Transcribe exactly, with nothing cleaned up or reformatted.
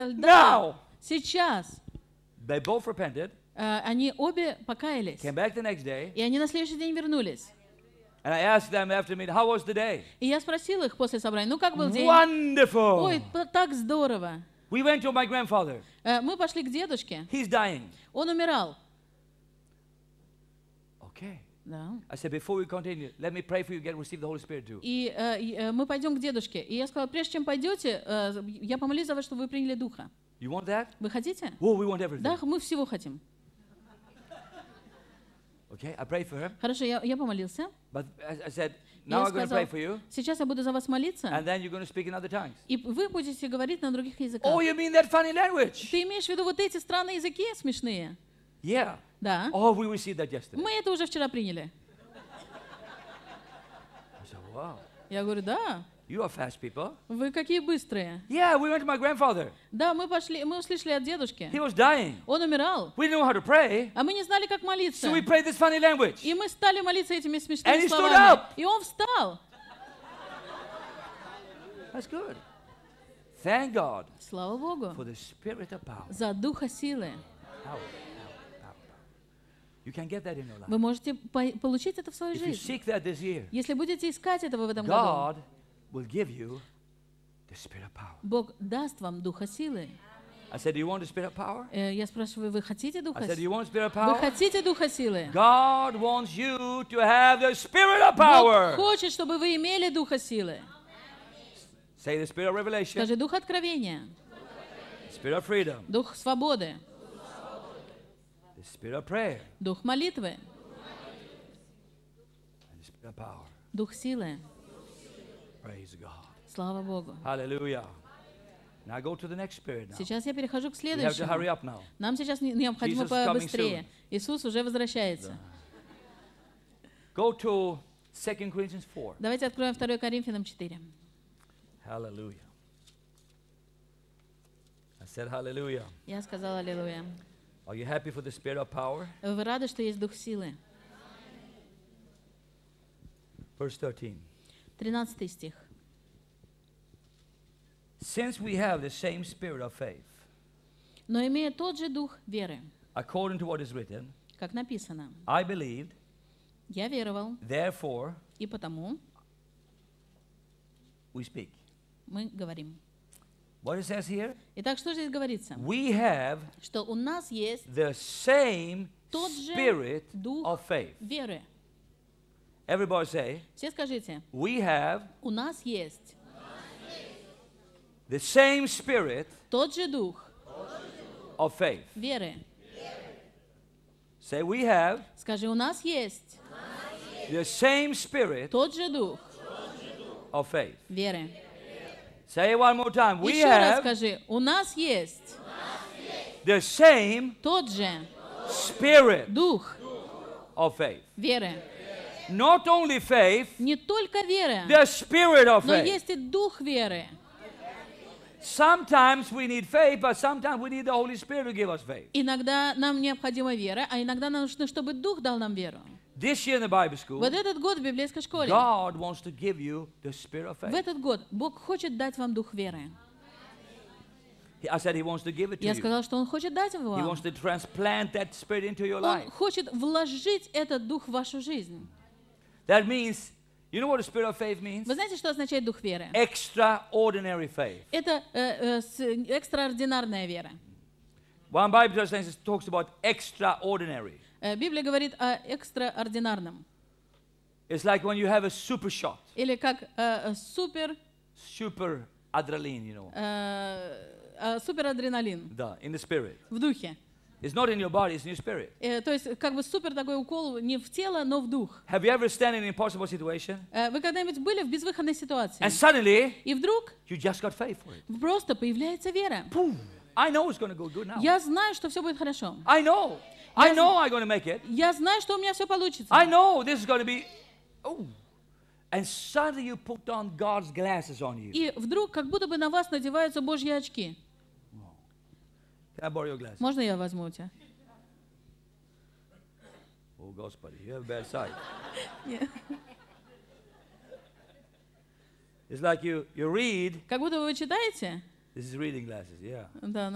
льда. Сейчас. They both repented. Uh, они обе покаялись. Came back the next day. И они на следующий день вернулись. And I asked them after the meeting, how was the day? И я спросила их после собрания, ну как был день? Wonderful. Ой, так здорово. We went to my grandfather. Uh, мы пошли к дедушке. He's dying. Он умирал. Okay. Да. I said, before we continue, let me pray for you to get receive the Holy Spirit too. И uh, мы пойдем к дедушке. И я сказала, прежде чем пойдете, uh, я помолюсь за вас, чтобы вы приняли Духа. You want that? Вы хотите? Oh, we want everything. Да, мы всего хотим. Okay, I prayed for him. Хорошо, я, я помолился. But I said, now I'm going to pray for you. Сейчас я буду за вас молиться. And then you're going to speak in other tongues. И вы будете говорить на других языках. Oh, you mean that funny language? Ты имеешь в виду вот эти странные языки смешные? Yeah. Да. Oh, we received that yesterday. Мы это уже вчера приняли. I said, wow. Я говорю, да. You are fast people. Вы какие быстрые. Yeah, we went to my grandfather. Да, мы пошли, мы услышали от дедушки. He was dying. Он умирал. We didn't know how to pray. А мы не знали, как молиться. So we prayed this funny language. И мы стали молиться этими And смешными he stood словами. up. И он встал. That's good. Thank God Слава Богу. for the spirit of power. За духа силы. Power, power, power, power. You can get that in your life. Вы можете по- получить это в свою If you жизнь. seek that this year, Если будете искать этого в этом году, God will give you the spirit of power. Бог даст вам духа силы. I said, do you want the spirit of power? Э, Я спрашиваю, вы хотите духа I said, do you силы? want the spirit of Вы power? хотите духа силы? God wants you to have the spirit of Бог power. хочет, чтобы вы имели духа силы. Say the spirit of revelation, Скажи, дух откровения, spirit of freedom, дух свободы, the spirit of prayer, дух молитвы, and the spirit of power. дух силы. Praise God. Слава Богу. Hallelujah. Now go to the next spirit now. Сейчас я перехожу к We have to hurry следующему. up now. Нам сейчас не- необходимо Jesus is coming побыстрее. Иисус уже возвращается. Go to Second Corinthians four. Давайте откроем второе Коринфянам четыре. Hallelujah. I said hallelujah. Я сказала аллилуйя. Are you happy for the spirit of power? Вы рады, что есть дух силы? Verse thirteen. тринадцатый стих. Since we have the same spirit of faith, Но имея тот же дух веры, according to what is written, как написано, I believed, я веровал, therefore и потому we speak. мы говорим. What it says here? Итак, что здесь говорится? We have Что у нас есть the same тот же spirit дух of faith. веры. Everybody say, Все скажите, we have у нас есть the same spirit тот же дух of faith. веры. Say, we have Скажи, у нас есть the same spirit тот же дух of faith. веры. Say it one more time. We Еще раз have скажи, у нас есть the same тот же spirit дух of faith. веры. Not only faith, Не только вера, the spirit of но faith. есть и дух веры. Sometimes we need faith, but sometimes we need the Holy Spirit to give us faith. Иногда нам необходима вера, а иногда нам нужно, чтобы дух дал нам веру. This year in the Bible school, Вот этот год в библейской школе, God wants to give you the spirit of в faith. этот год Бог хочет дать вам дух веры. I said He wants to give it to Я you. сказала, что Он хочет дать его He вам. wants to transplant that spirit into your Он life. хочет вложить этот дух в вашу жизнь. That means, you know what the spirit of faith means? Вы знаете, что означает дух веры? Extraordinary faith. Это э, э, с- экстраординарная вера. One Bible translation talks about extraordinary. Э, Библия говорит о экстраординарном. It's like when you have a super shot, Или как э, э, супер, super adrenaline, you know, э, э, суперадреналин the, in the spirit. в духе. It's not in your body, it's in your spirit. Э, то есть как бы супер такой укол не в тело, но в дух. Have you ever stand in an impossible situation Э, Вы когда-нибудь были в безвыходной ситуации? and suddenly И вдруг you just got faith for it? просто появляется вера. Boom! I know it's going to go good now. Я знаю, что все будет хорошо. I know. I know I'm going to make it. Я знаю, что у меня все получится. I know this is going to be. Oh. And suddenly you put on God's glasses on you. И вдруг как будто бы на вас надеваются Божьи очки. Can I borrow your glasses? Можно я возьму у тебя? Oh, Господи, you have bad sight. Нет. It's like you, you read Как будто вы читаете, This is reading glasses, yeah. Да,